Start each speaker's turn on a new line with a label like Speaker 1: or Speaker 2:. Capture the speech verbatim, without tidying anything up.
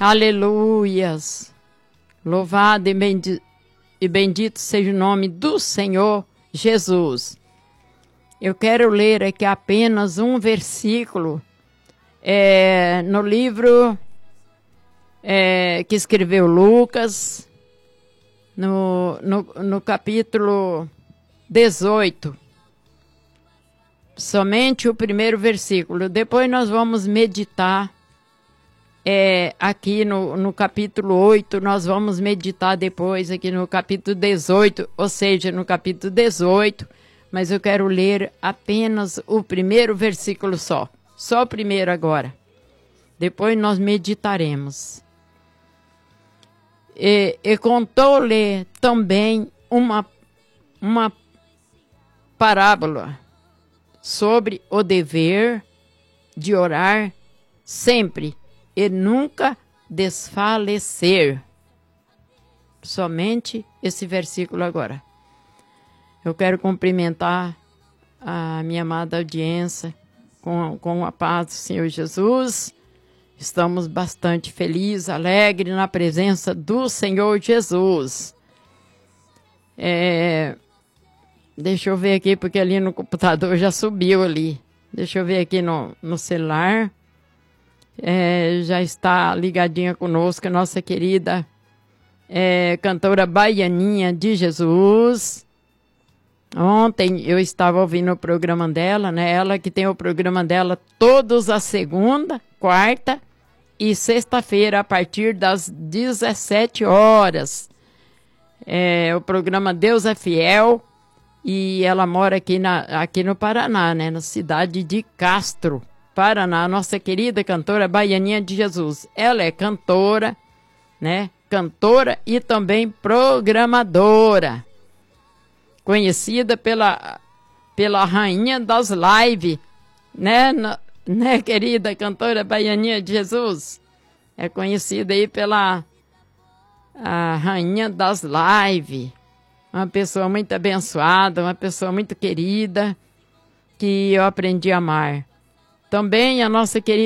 Speaker 1: Aleluias. Louvado e bendito, e bendito seja o nome do Senhor Jesus. Eu quero ler aqui apenas um versículo é, no livro é, que escreveu Lucas, no, no, no capítulo dezoito. Somente o primeiro versículo. Depois nós vamos meditar é, aqui no, no capítulo oito. Nós vamos meditar depois aqui no capítulo dezoito, ou seja, no capítulo dezoito. Mas eu quero ler apenas o primeiro versículo só. Só o primeiro agora. Depois nós meditaremos. E, e contou-lhe também uma, uma parábola sobre o dever de orar sempre e nunca desfalecer. Somente esse versículo agora. Eu quero cumprimentar a minha amada audiência com, com a paz do Senhor Jesus. Estamos bastante felizes, alegres na presença do Senhor Jesus. É, deixa eu ver aqui, porque ali no computador já subiu ali. Deixa eu ver aqui no, no celular. É, já está ligadinha conosco a nossa querida é, cantora Baianinha de Jesus. Ontem eu estava ouvindo o programa dela, né? Ela que tem o programa dela todos a segunda, quarta e sexta-feira, a partir das dezessete horas. É, o programa Deus é Fiel, e ela mora aqui, na, aqui no Paraná, né? Na cidade de Castro, Paraná. Nossa querida cantora Baianinha de Jesus. Ela é cantora, né? Cantora e também programadora. Conhecida pela, pela rainha das lives, né, na, né, querida cantora Baianinha de Jesus? É conhecida aí pela a rainha das lives. Uma pessoa muito abençoada, uma pessoa muito querida, que eu aprendi a amar. Também a nossa querida